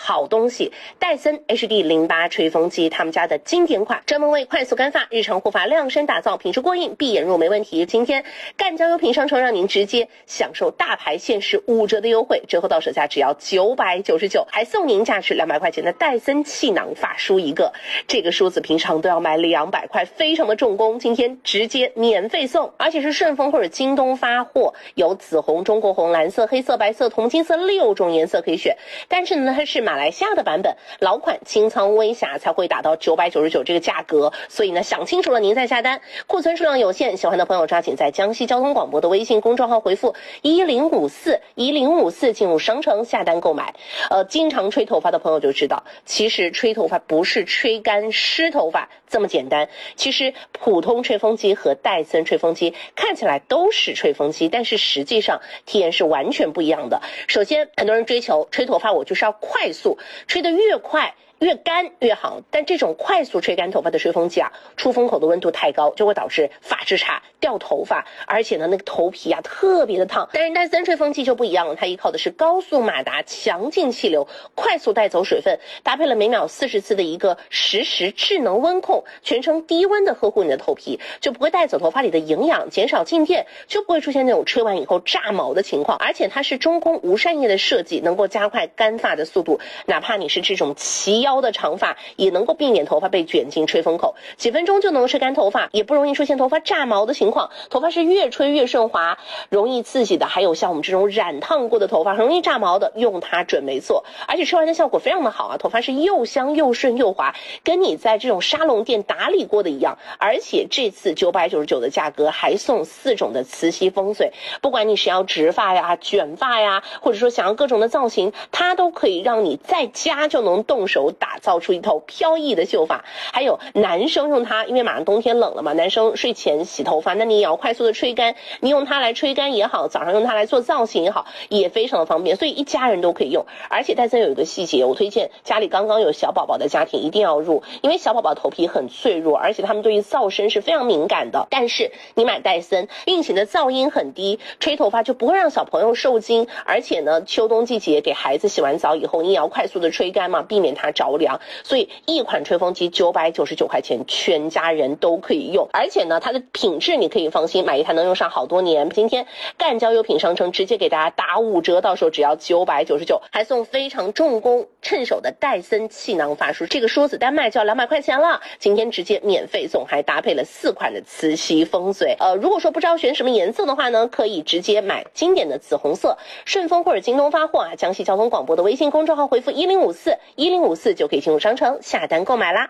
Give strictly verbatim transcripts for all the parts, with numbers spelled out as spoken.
好东西。戴森 H D 零八 吹风机，他们家的经典款，专门为快速干发、日常护发量身打造，品质过硬，闭眼入没问题。今天赣交优品商城让您直接享受大牌限时五折的优惠，折后到手价只要九百九十九，还送您价值两百块钱的戴森气囊发梳一个。这个梳子平常都要买两百块，非常的重工，今天直接免费送，而且是顺丰或者京东发货，有紫红、中国红、蓝色、黑色、白色、铜金色六种颜色可以选。但是呢，它是马来西亚的版本，老款清仓微瑕才会打到九百九十九这个价格，所以呢，想清楚了您再下单。库存数量有限，喜欢的朋友抓紧在江西交通广播的微信公众号回复一零五四一零五四进入商城下单购买。呃，经常吹头发的朋友就知道，其实吹头发不是吹干湿头发这么简单。其实普通吹风机和戴森吹风机看起来都是吹风机，但是实际上体验是完全不一样的。首先，很多人追求吹头发我就是要快速，吹得越快越干越好，但这种快速吹干头发的吹风机啊，出风口的温度太高，就会导致发质差、掉头发，而且呢，那个头皮啊特别的烫。但是戴森吹风机就不一样了，它依靠的是高速马达、强劲气流，快速带走水分，搭配了每秒四十次的一个实时智能温控，全程低温的呵护你的头皮，就不会带走头发里的营养，减少静电，就不会出现那种吹完以后炸毛的情况。而且它是中空无扇叶的设计，能够加快干发的速度，哪怕你是这种齐腰的长发，也能够避免头发被卷进吹风口，几分钟就能吹干头发，也不容易出现头发炸毛的情况。头发是越吹越顺滑，容易刺激的，还有像我们这种染烫过的头发容易炸毛的，用它准没错。而且吹完的效果非常的好啊，头发是又香又顺又滑，跟你在这种沙龙店打理过的一样。而且这次九百九十九的价格还送四种的磁吸风水，不管你是要直发呀、卷发呀，或者说想要各种的造型，它都可以让你在家就能动手打造出一头飘逸的秀发。还有男生用它，因为马上冬天冷了嘛，男生睡前洗头发，那你也要快速的吹干，你用它来吹干也好，早上用它来做造型也好，也非常的方便，所以一家人都可以用。而且戴森有一个细节，我推荐家里刚刚有小宝宝的家庭一定要入，因为小宝宝头皮很脆弱，而且他们对于噪声是非常敏感的。但是你买戴森运行的噪音很低，吹头发就不会让小朋友受惊，而且呢，秋冬季节给孩子洗完澡以后，你也要快速的吹干嘛，避免它着凉。所以一款吹风机九百九十九块钱，全家人都可以用，而且呢，它的品质你可以放心，买一台能用上好多年。今天赣交优品商城直接给大家打五折，到手只要九百九十九，还送非常重工趁手的戴森气囊发梳，这个梳子单卖就要两百块钱了，今天直接免费送，还搭配了四款的磁吸风水。呃，如果说不知道选什么颜色的话呢，可以直接买经典的紫红色，顺丰或者京东发货啊，江西交通广播的微信公众号回复一零五四一零五四就可以进入商城下单购买啦。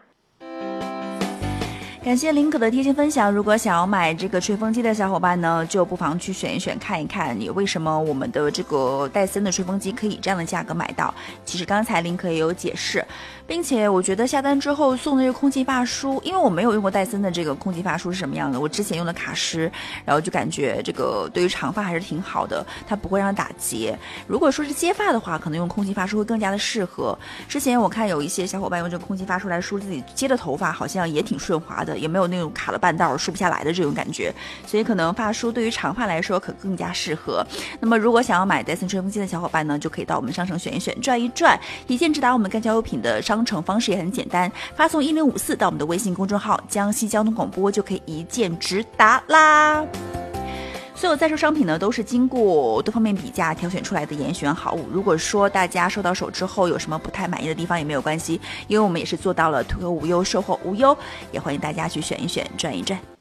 感谢林可的贴心分享，如果想要买这个吹风机的小伙伴呢，就不妨去选一选看一看，你为什么我们的这个戴森的吹风机可以这样的价格买到。其实刚才林可也有解释，并且我觉得下单之后送的这个空气发梳，因为我没有用过戴森的这个空气发梳是什么样的，我之前用的卡诗，然后就感觉这个对于长发还是挺好的，它不会让它打结。如果说是接发的话，可能用空气发梳会更加的适合。之前我看有一些小伙伴用这个空气发梳来梳自己接的头发，好像也挺顺滑的，也没有那种卡了半道梳不下来的这种感觉，所以可能发梳对于长发来说可更加适合。那么如果想要买戴森吹风机的小伙伴呢，就可以到我们商城选一选转一转，一键直达我们赣交优品的商城方式也很简单，发送一零五四到我们的微信公众号江西交通广播就可以一键直达啦。所有在售商品呢，都是经过多方面比价挑选出来的严选好物。如果说大家收到手之后有什么不太满意的地方也没有关系，因为我们也是做到了退货无忧、售后无忧，也欢迎大家去选一选、转一转。